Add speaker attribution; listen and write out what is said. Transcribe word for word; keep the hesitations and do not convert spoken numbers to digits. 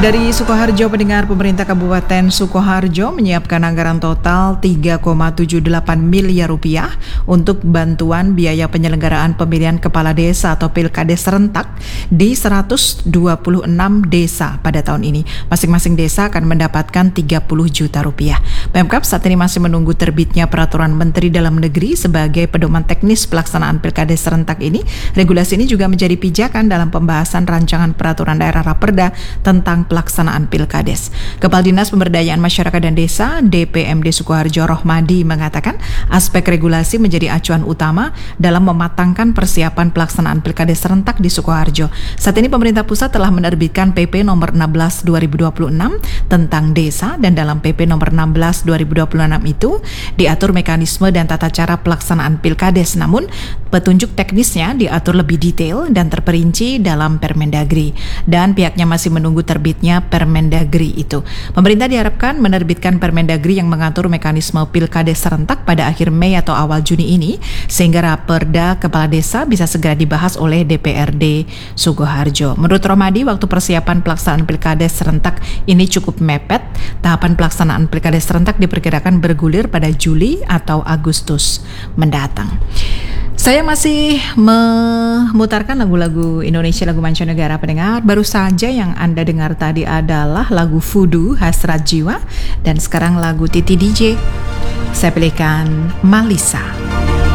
Speaker 1: Dari Sukoharjo, pendengar, pemerintah Kabupaten Sukoharjo menyiapkan anggaran total tiga koma tujuh delapan miliar rupiah untuk bantuan biaya penyelenggaraan pemilihan kepala desa atau pilkades serentak di seratus dua puluh enam desa pada tahun ini. Masing-masing desa akan mendapatkan tiga puluh juta rupiah. Pemkab saat ini masih menunggu terbitnya peraturan Menteri Dalam Negeri sebagai pedoman teknis pelaksanaan pilkades serentak ini. Regulasi ini juga menjadi pijakan dalam pembahasan rancangan peraturan daerah Raperda tentang pelaksanaan pilkades. Kepala Dinas Pemberdayaan Masyarakat dan Desa D P M D Sukoharjo Rohmadi mengatakan aspek regulasi menjadi acuan utama dalam mematangkan persiapan pelaksanaan pilkades serentak di Sukoharjo. Saat ini pemerintah pusat telah menerbitkan P P nomor enam belas dua ribu dua puluh enam tentang desa, dan dalam P P nomor enam belas dua ribu dua puluh enam itu diatur mekanisme dan tata cara pelaksanaan pilkades. Namun petunjuk teknisnya diatur lebih detail dan terperinci dalam Permendagri, dan pihaknya masih menunggu terbit Permendagri itu. Pemerintah diharapkan menerbitkan Permendagri yang mengatur mekanisme pilkades serentak pada akhir Mei atau awal Juni ini, sehingga Raperda kepala desa bisa segera dibahas oleh D P R D Sukoharjo. Menurut Rohmadi, waktu persiapan pelaksanaan pilkades serentak ini cukup mepet. Tahapan pelaksanaan pilkades serentak diperkirakan bergulir pada Juli atau Agustus mendatang. Saya masih memutarkan lagu-lagu Indonesia, lagu mancanegara, pendengar. Baru saja yang Anda dengar tadi adalah lagu Fudu Hasrat Jiwa, dan sekarang lagu Titi D J. Saya pilihkan Malisa.